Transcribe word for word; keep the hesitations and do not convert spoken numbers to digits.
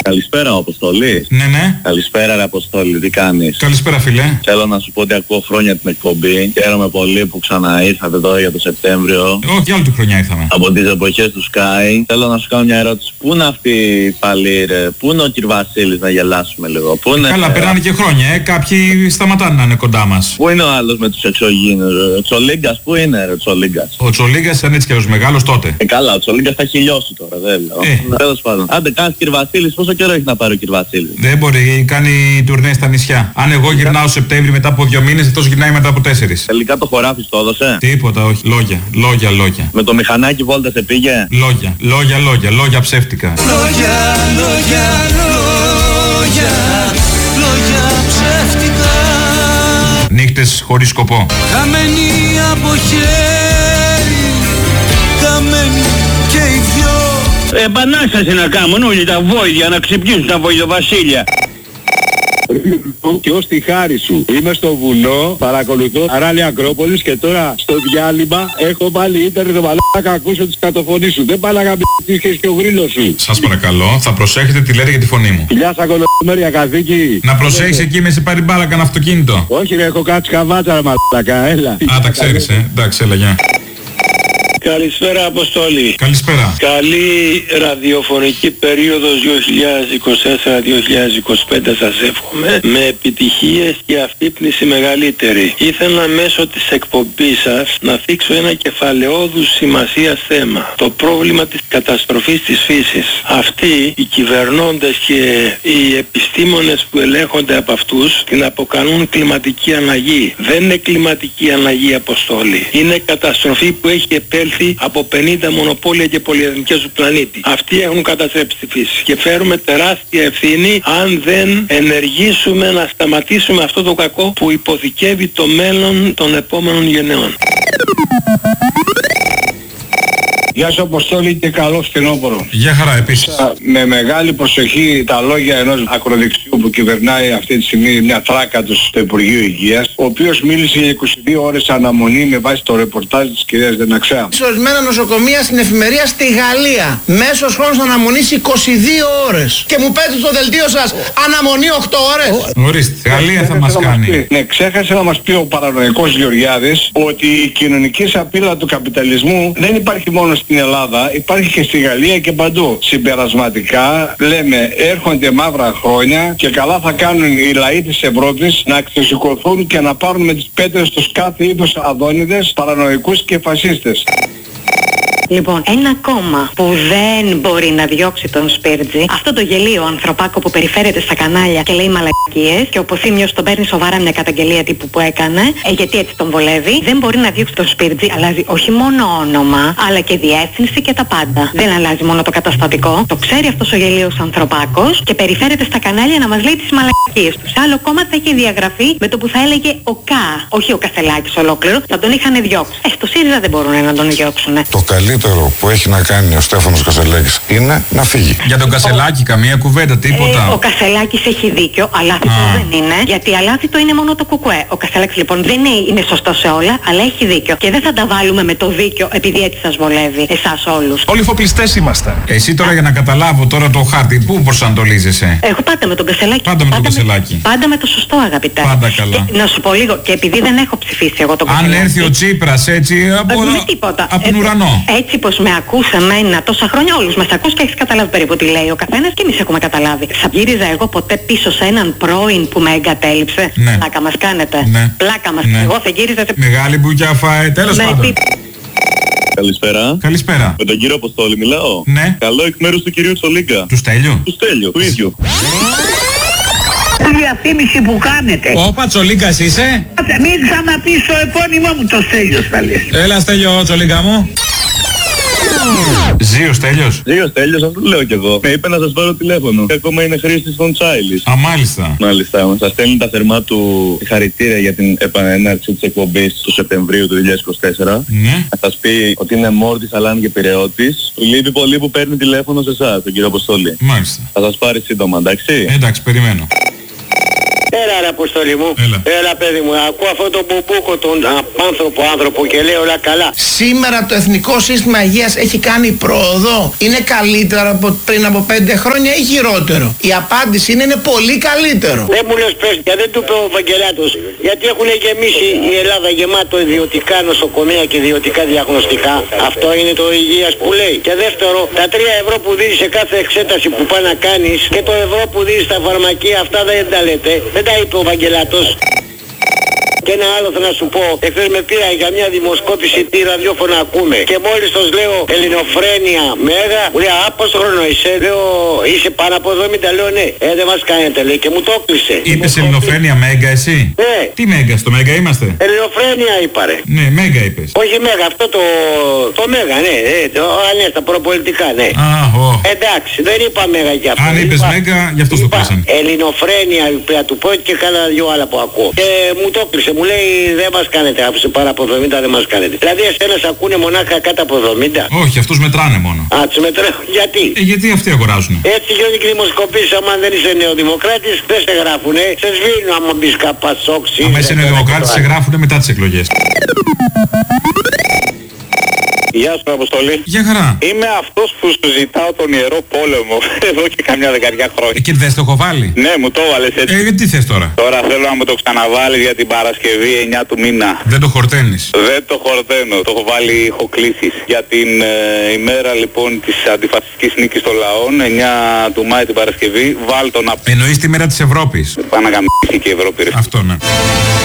Καλησπέρα, Αποστολή. Ναι, ναι. Καλησπέρα, ρε Αποστολή, τι κάνεις? Καλησπέρα, φίλε. Θέλω να σου πω ότι ακούω χρόνια την εκπομπή. Χαίρομαι πολύ που ξαναήρθατε τώρα για το Σεπτέμβριο. Όχι, για όλη τη χρονιά ήρθαμε. Από τις εποχές του Sky. Θέλω να σου κάνω μια ερώτηση. Πού είναι αυτή πάλι, ρε? Πού είναι ο κ. Βασίλης, να γελάσουμε λίγο? Πού είναι? Καλά, περνάνε και χρόνια, ε. Κάποιοι σταματάνε να είναι κοντά μας. Πού είναι ο άλλος με τους εξωγήινους? Ο Τσολίγκας, πού είναι, ρε? Ο Τσολίγκας. Ο Τσολίγκας ήταν έτσι κι αλλιώς μεγάλος τότε. Ε, καλά, ο Τσολίγκας θα έχει λιώσει τώρα, δεν λέω. Ε. Τέλος πάντων. Άντε, κάνεις κ. Βασίλης, πόσο καιρό έχει να πάρει ο κ. Βασίλης? Δεν μπορεί, κάνει τουρνέ στα νησιά. Αν εγώ γυρνάω Σεπτέμβρη μετά από δύο μήνες, αυτός γυρνάει μετά από τέσσερις. Τελικά το χωράφι το έδωσε? Τίποτα, όχι. Λόγια, λόγια, λόγια. Με το μηχανάκι βόλτα σε πήγε? Λόγια, λόγια, λόγια, λόγια ψεύτικα. Λόγια, λόγια, λόγια, λόγια ψεύτικα. Νύχτες χωρίς σκοπό. Χαμένοι από χέρι, χαμένοι και οι δυο. Επανάσταση να κάνουν όλοι τα βόηδια, να ξυπνήσουν τα βοηδοβασίλια. Και ως τη χάρη σου είμαι στο βουνό, παρακολουθώ Αράλη Ακρόπολης και τώρα στο διάλειμμα έχω πάλι ίντερνετ το μαλάκα, ακούσω τις κατοφωνίες σου. Δεν πάλαγα μπ***τις και ο γρίλος σου. Σας παρακαλώ, θα προσέχετε τι λέτε για τη φωνή μου. Γεια σας κολομέρια καθήκη. Να προσέχεις εκεί με σε πάρει μπάλα κανένα αυτοκίνητο. Όχι ρε, έχω κάτσει καβάτσα ρε μαλάκα, έλα. Α, τα ξέρεις, ε. Εντάξει, έλα, γεια. Καλησπέρα, Αποστόλη. Καλησπέρα. Καλή ραδιοφωνική περίοδος δύο χιλιάδες είκοσι τέσσερα δύο χιλιάδες είκοσι πέντε σας εύχομαι, με επιτυχίες και αφύπνιση μεγαλύτερη. Ήθελα μέσω της εκπομπής σας να θίξω ένα κεφαλαιόδους σημασίας θέμα. Το πρόβλημα της καταστροφής της φύσης. Αυτοί οι κυβερνώντες και οι επιστήμονες που ελέγχονται από αυτούς την αποκαλούν κλιματική αλλαγή. Δεν είναι κλιματική αλλαγή, Αποστόλη. Είναι καταστροφή που έχει επέλθει από πενήντα μονοπόλια και πολυεθνικές του πλανήτη. Αυτοί έχουν καταστρέψει τη φύση και φέρουμε τεράστια ευθύνη αν δεν ενεργήσουμε να σταματήσουμε αυτό το κακό που υποθηκεύει το μέλλον των επόμενων γενναιών. Γεια σου Αποστόλη και καλό φθινόπωρο. Γεια χαρά επίσης. Με μεγάλη προσοχή τα λόγια ενός ακροδεξιού που κυβερνάει αυτή τη στιγμή μια τράκα του στο Υπουργείο Υγείας, ο οποίος μίλησε για είκοσι δύο ώρες αναμονή με βάση το ρεπορτάζ της κυρίας Δεναξέα. Σε ορισμένα νοσοκομεία στην εφημερία στη Γαλλία, μέσος χρόνος αναμονής είκοσι δύο ώρες. Και μου πέτει στο δελτίο σας αναμονή οκτώ ώρες. Ορίστε, Γαλλία θα μας κάνει. Ναι, ξέχασε να μας πει ο παρανοϊκός Γεωργιάδης ότι η κοινωνική σαπίλα του καπιταλισμού δεν υπάρχει μόνο στην Ελλάδα, υπάρχει και στη Γαλλία και παντού. Συμπερασματικά λέμε έρχονται μαύρα χρόνια και καλά θα κάνουν οι λαοί της Ευρώπης να ξεσηκωθούν και να πάρουν με τις πέτρες τους κάθε είδους αδόνιδες, παρανοϊκούς και φασίστες. Λοιπόν, ένα κόμμα που δεν μπορεί να διώξει τον Σπίρτζη, αυτό το γελίο ανθρωπάκο που περιφέρεται στα κανάλια και λέει μαλακίες και ο Ποθήμιος τον παίρνει σοβαρά μια καταγγελία τύπου που έκανε, ε, γιατί έτσι τον βολεύει, δεν μπορεί να διώξει τον Σπίρτζη, αλλάζει όχι μόνο όνομα, αλλά και διεύθυνση και τα πάντα. Δεν αλλάζει μόνο το καταστατικό, το ξέρει αυτός ο γελίος ανθρωπάκος και περιφέρεται στα κανάλια να μας λέει τις μαλακίες του. Σε άλλο κόμμα θα είχε διαγραφεί με το που θα έλεγε ο Κα, όχι ο Κασελάκης ολόκληρο, θα τον είχαν διώξει. Ε, στο ΣΥΡΙΖΑ δεν μπορούν να τον διώξουν. Το καλύτερο που έχει να κάνει ο Στέφανος Κασελάκης είναι να φύγει. Για τον Κασελάκη καμία κουβέντα, τίποτα. Ε, ο Κασελάκης έχει δίκιο, αλάθητο δεν είναι, γιατί αλάθητο είναι μόνο το κουκουέ. Ο Κασελάκης λοιπόν δεν είναι, είναι σωστό σε όλα, αλλά έχει δίκιο. Και δεν θα τα βάλουμε με το δίκιο επειδή έτσι σας βολεύει, εσάς όλους. Όλοι φοπλιστές είμαστε. Εσύ τώρα για να καταλάβω τώρα το χάρτη, πού προσανατολίζεσαι? Εγώ πάντα με τον Κασελάκη. Πάντα με τον Κασελάκη. Με, πάντα με το σωστό, αγαπητέ. Πάντα καλά. Και, να σου πω λίγο, και επειδή δεν έχω ψηφίσει εγώ τον Κασελάκη. Αν έρθει ο Τσίπρας έτσι από, με τίποτα. από τον ουρανό. Έτσι πως με ακούς εμένα τόσα χρόνια, όλους μας ακούς και έχεις καταλάβει περίπου τι λέει ο καθένας και εμείς έχουμε καταλάβει. Θα γύριζα εγώ ποτέ πίσω σε έναν πρώην που με εγκατέλειψε? Ναι. Πλάκα μας κάνετε. Ναι. Πλάκα μας. Ναι. Εγώ θα γύριζα σε... Μεγάλη μπουκιά φάε, τέλος πάντων. Τι... Καλησπέρα. Καλησπέρα. Με τον κύριο Αποστόλη μιλάω? Ναι. Καλό εκ μέρους του κυρίου Τσολίγκα. Του Στέλιου. Του Στέλιου, του ίδιου. Η διαφήμιση που κάνετε. Όπα, Τσολίγκας είσαι? Μην ξαναπείς το επώνυμό μου, το Στέλιος θα λες. Έλα Στέλιο, Τσολίγκα μου. Ζει ο Στέλιος? Ζει ο Στέλιος, αυτό λέω κι εγώ. Με είπε να σας πάρω τηλέφωνο. Και ακόμα είναι χρήστης των Τσάιλις. Α, μάλιστα. Μάλιστα. Σας στέλνει τα θερμά του χαρητήρια για την επανέναρξη της εκπομπής του Σεπτεμβρίου του δύο χιλιάδες είκοσι τέσσερα. Ναι. Θα σας πει ότι είναι Μόρτης, Αλάνη και Πειραιώτης. Του λείπει πολύ που παίρνει τηλέφωνο σε εσάς, τον κύριο Αποστόλη. Μάλιστα. Θα σας πάρει σύντομα, εντάξει. Εντάξει, περιμένω. Έλα ρε Αποστόλη μου. Έλα. Έλα παιδί μου, ακούω αυτό το μπουμπούκο τον άνθρωπο άνθρωπο και λέει όλα καλά. Σήμερα το Εθνικό Σύστημα Υγείας έχει κάνει πρόοδο. Είναι καλύτερο από πριν από πέντε χρόνια ή χειρότερο? Η απάντηση είναι, είναι πολύ καλύτερο. Δεν μου λες πες, γιατί δεν του είπε ο Βαγγελάτος, γιατί έχουν γεμίσει η Ελλάδα γεμάτο ιδιωτικά νοσοκομεία και ιδιωτικά διαγνωστικά. Αυτό είναι το υγείας που λέει. Και δεύτερο, τα τρία ευρώ που δίνεις σε κάθε εξέταση που πάει να κάνεις και το ευρώ που δίνεις στα φαρμακεία, αυτά δεν τα λέτε. Δεν τα είπε ο Βαγγελάτος. Και ένα άλλο θέλω να σου πω, εχθές με πήρα για μια δημοσκόπηση τι ραδιόφωνο ακούμε. Και μόλις τους λέω Ελληνοφρένεια Μέγα, μου λέει α, πόσο χρόνο είσαι? Λέω είσαι πάνω από εβδομήντα, λέω ναι. Ε, δεν μας κάνετε, λέει, και μου το κλείσε. Είπες Ελληνοφρένεια Μέγα εσύ? Ναι. Τι Μέγα, στο Μέγα είμαστε? Ελληνοφρένεια είπα ρε. Ναι, Μέγα είπες. Όχι Μέγα, αυτό το, το Μέγα, ναι, ναι, το, α, ναι, στα προπολιτικά, ναι. Α, ο. Εντάξει, δεν είπα Μέγα για αυτό. Αν είπες είπα, Μέγα, γι' αυτό το κλείσαν. Ελληνοφρένεια πρέπει να του πω και κάνα δυο άλλα που ακούω. Και μου το κλείσε, μου λέει δεν μας κάνετε, άφησε πάρα από εβδομήντα δεν μας κάνετε. Δηλαδή εσένας ακούνε μονάχα κάτω από εβδομήντα. Όχι, αυτούς μετράνε μόνο. Α, τους μετράνε, γιατί? Ε, γιατί αυτοί αγοράζουν. Έτσι γίνονται και δημοσκοπήσεις, άμα δεν είσαι νεοδημοκράτης δεν σε γράφουνε, σε σβήνουν άμα μπεις καπασόξη. Άμα είσαι νεοδημοκράτης σε γράφουνε μετά τις εκλογές. Γεια σου Αποστολή. Γεια χαρά. Είμαι αυτός που σου ζητάω τον Ιερό Πόλεμο εδώ και καμιά δεκαετία χρόνια. Ε, και δεν το έχω βάλει. Ναι, μου το έβαλες έτσι. Ε, τι θες τώρα? Τώρα θέλω να μου το ξαναβάλεις για την Παρασκευή εννιά του μήνα. Δεν το χορταίνεις? Δεν το χορταίνω. Το έχω βάλει ηχοκλήσεις. Για την ε, ημέρα λοιπόν της αντιφασιστικής νίκης των λαών, εννιά του Μάη την Παρασκευή, βάλ το να... Εννοείς τη μέρα της Ευρώπης? Πάνε να γαμίσει και η Ευρώπη. Αυτό ναι.